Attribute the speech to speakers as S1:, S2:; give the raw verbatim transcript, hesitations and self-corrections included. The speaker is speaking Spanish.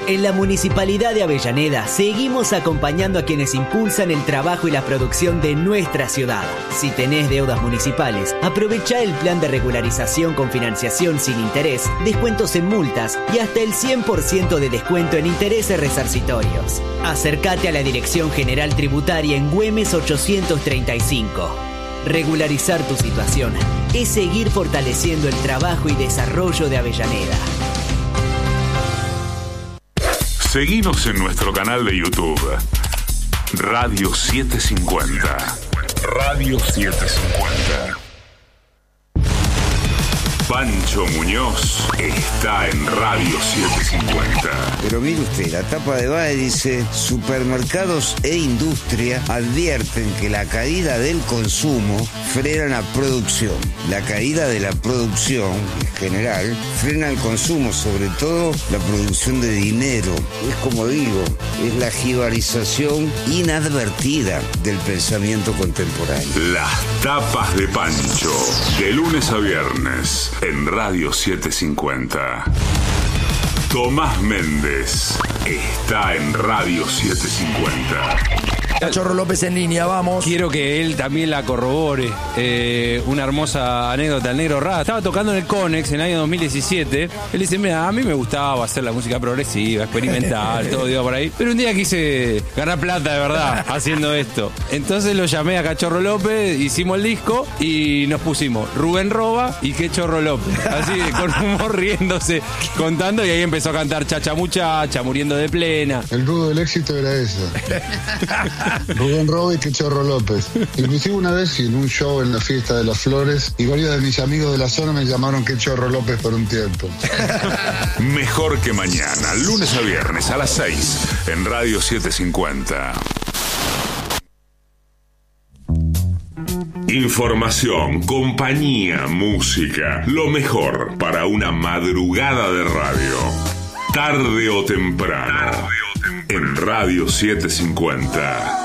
S1: En la Municipalidad de Avellaneda seguimos acompañando a quienes impulsan el trabajo y la producción de nuestra ciudad. Si tenés deudas municipales, aprovecha el plan de regularización con financiación sin interés, descuentos en multas y hasta el cien por ciento de descuento en intereses resarcitorios. Acércate a la Dirección General Tributaria en Güemes ochocientos treinta y cinco. Regularizar tu situación es seguir fortaleciendo el trabajo y desarrollo de Avellaneda.
S2: Seguinos en nuestro canal de YouTube, Radio setecientos cincuenta. Radio setecientos cincuenta. Pancho Muñoz está en Radio setecientos cincuenta.
S3: Pero mire usted, la tapa de B A E dice: supermercados e industria advierten que la caída del consumo frena la producción. La caída de la producción, en general, frena el consumo, sobre todo la producción de dinero. Es como digo, es la jibarización inadvertida del pensamiento contemporáneo.
S2: Las tapas de Pancho, de lunes a viernes, en Radio setecientos cincuenta. Tomás Méndez está en Radio setecientos cincuenta.
S4: Cachorro López en línea, vamos.
S5: Quiero que él también la corrobore. Eh, una hermosa anécdota, el Negro Rada. Estaba tocando en el Conex en el año dos mil diecisiete. Él dice: mira, a mí me gustaba hacer la música progresiva, experimental, todo iba por ahí. Pero un día quise ganar plata de verdad haciendo esto. Entonces lo llamé a Cachorro López, hicimos el disco y nos pusimos Rubén Roba y Qué Chorro López. Así, con humor, riéndose, contando, y ahí empezó a cantar Chacha Muchacha, Muriendo de Plena.
S6: El rudo del éxito era eso. Rubén Roba y Qué Chorro López. Inclusive una vez en un show en la Fiesta de las Flores, y varios de mis amigos de la zona me llamaron Qué Chorro López por un tiempo.
S2: Mejor que mañana, lunes a viernes a las seis, en Radio setecientos cincuenta. Información, compañía, música, lo mejor para una madrugada de radio. Tarde o temprano, en Radio setecientos cincuenta.